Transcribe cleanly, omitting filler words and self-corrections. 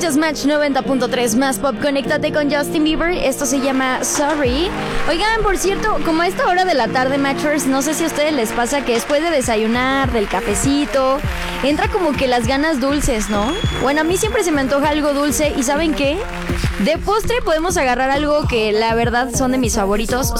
Escuchas Match 90.3 más pop. Conéctate con Justin Bieber. Esto se llama Sorry. Oigan, por cierto, como a esta hora de la tarde, Matchers, no sé si a ustedes les pasa que después de desayunar, del cafecito, entra como que las ganas dulces, ¿no? Bueno, a mí siempre se me antoja algo dulce. ¿Y saben qué? De postre podemos agarrar algo que la verdad son de mis favoritos.